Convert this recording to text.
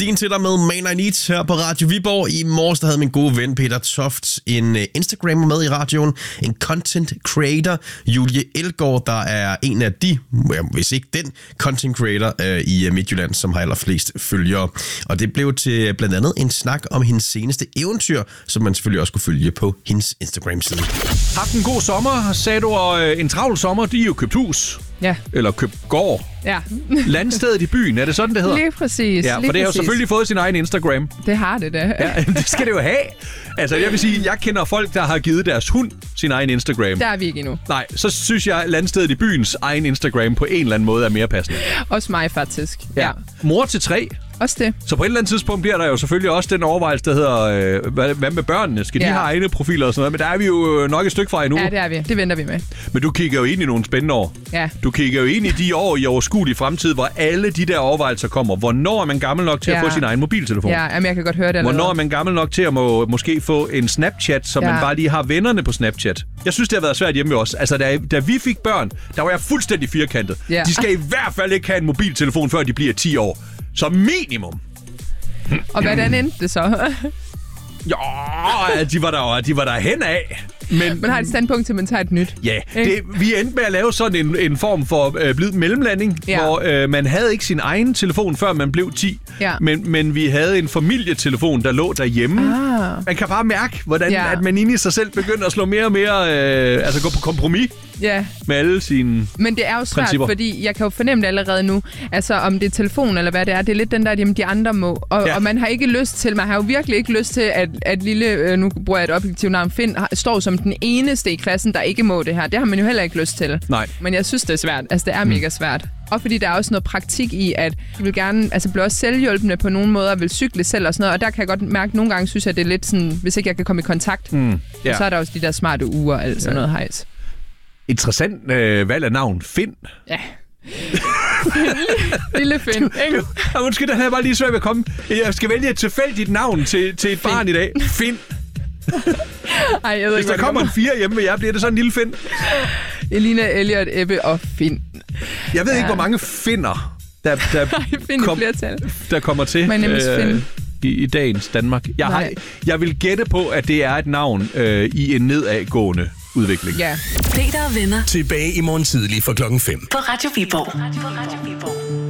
melodien til dig med Man I Need her på Radio Viborg. I morges der havde min gode ven Peter Toft en Instagrammer med i radioen. En content creator, Julie Elgaard, der er en af de, hvis ikke den, content creator i Midtjylland, som har allerflest følgere. Og det blev til blandt andet en snak om hendes seneste eventyr, som man selvfølgelig også kunne følge på hendes Instagram-side. Haft en god sommer, sagde du, og en travl sommer, de er jo købt hus. Ja. Eller købt gård. Ja. Landstedet i byen, er det sådan, det hedder? Lige præcis. Ja, for det har jo selvfølgelig fået sin egen Instagram. Det har det da. Ja, det skal det jo have. Altså, jeg vil sige, jeg kender folk, der har givet deres hund sin egen Instagram. Der er vi ikke endnu. Nej, så synes jeg, at landstedet i byens egen Instagram på en eller anden måde er mere passende. Også mig, faktisk. Ja. Mor til 3. Også det. Så på et eller andet tidspunkt bliver der jo selvfølgelig også den overvejelse, der hedder, hvad med børnene? Skal de have egne profiler og sådan noget? Men der er vi jo nok et stykke fra endnu. Ja, det er vi. Det venter vi med. Men du kigger jo ind i nogle spændende år. Ja. Du kigger jo ind i de år i overskuelig fremtid, hvor alle de der overvejelser kommer. Hvornår er man gammel nok til at få sin egen mobiltelefon? Ja, jamen, jeg kan godt høre det allerede. Hvornår er man gammel nok til at måske få en Snapchat, så man bare lige har vennerne på Snapchat? Jeg synes, det har været svært hjemme med os. Altså, da vi fik børn, der var jeg fuldstændig firkantet. Ja. De skal i hvert fald ikke have en mobiltelefon, før de bliver 10 år. Så minimum. Og hvordan endte det så? Ja, de var der hen af. Men man har et standpunkt til, man tager et nyt. Ja, vi endte med at lave sådan en form for blid mellemlanding, hvor man havde ikke sin egen telefon, før man blev 10. Ja. Men vi havde en familietelefon, der lå derhjemme. Man kan bare mærke, hvordan at man inde i sig selv begynder at slå mere og mere, gå på kompromis med alle sine Men det er jo svært, principper. Fordi jeg kan jo fornemme det allerede nu. Altså, om det er telefon eller hvad det er, det er lidt den der, jamen, de andre må. Og man har ikke lyst til, man har jo virkelig ikke lyst til, at lille, nu bruger jeg et objektivt navn, Finn, står som den eneste i klassen, der ikke må det her. Det har man jo heller ikke lyst til. Nej. Men jeg synes, det er svært. Altså, det er mega svært. Og fordi der er også noget praktik i, at de vil gerne blive også selvhjælpende på nogle måder, vil cykle selv og sådan noget. Og der kan jeg godt mærke, at nogle gange synes jeg, det er lidt sådan, hvis ikke jeg kan komme i kontakt, så er der også de der smarte uger og alt sådan noget hejs. Interessant valg af navn. Finn. Ja. Lille Finn. Undskyld, der havde jeg bare lige svært ved at komme. Jeg skal vælge et tilfældigt navn til et barn i dag. Finn. Ej, jeg ved hvis der kommer en 4 hjemme med jer, bliver det sådan en lille Finn? Elina, Elliot, Ebbe og Finn. Jeg ved ikke, hvor mange Finner, der kommer til i dagens Danmark. Jeg vil gætte på, at det er et navn i en nedadgående udvikling. Ja. Peter og venner. Tilbage i morgen tidlig fra 5:00. På Radio Viborg.